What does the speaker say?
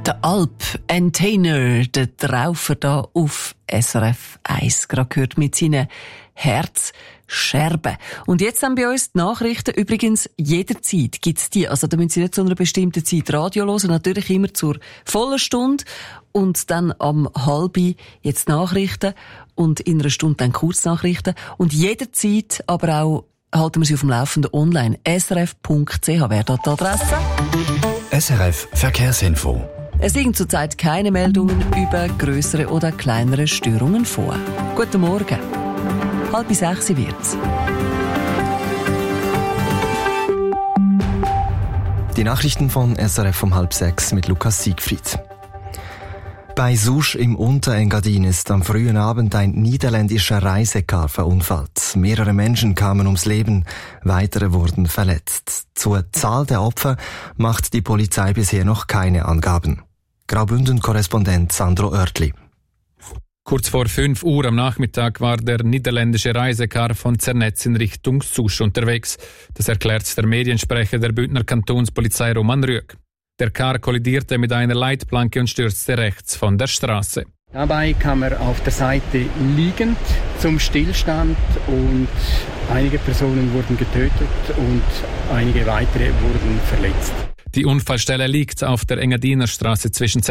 Der Alp Entertainer, der Traufer da auf SRF 1, gerade gehört mit seinen Herzscherben. Und jetzt haben bei uns die Nachrichten übrigens jederzeit gibt's die. Also da müssen Sie nicht zu einer bestimmten Zeit Radio hören, natürlich immer zur vollen Stunde und dann am halbi jetzt Nachrichten und in einer Stunde dann Kurznachrichten und jederzeit aber auch halten wir Sie auf dem Laufenden online. srf.ch wäre dort die Adresse. SRF Verkehrsinfo. Es liegen zurzeit keine Meldungen über grössere oder kleinere Störungen vor. Guten Morgen. 5:30 wird's. Die Nachrichten von SRF um 5:30 mit Lukas Siegfried. Bei Susch im Unterengadin ist am frühen Abend ein niederländischer Reisekar verunfallt. Mehrere Menschen kamen ums Leben, weitere wurden verletzt. Zur Zahl der Opfer macht die Polizei bisher noch keine Angaben. Graubünden-Korrespondent Sandro Oertli. Kurz vor 5 Uhr am Nachmittag war der niederländische Reisekar von Zernetz in Richtung Susch unterwegs. Das erklärt der Mediensprecher der Bündner Kantonspolizei Roman Rüegg. Der Car kollidierte mit einer Leitplanke und stürzte rechts von der Straße. Dabei kam er auf der Seite liegend zum Stillstand und einige Personen wurden getötet und einige weitere wurden verletzt. Die Unfallstelle liegt auf der Engadiner Straße zwischen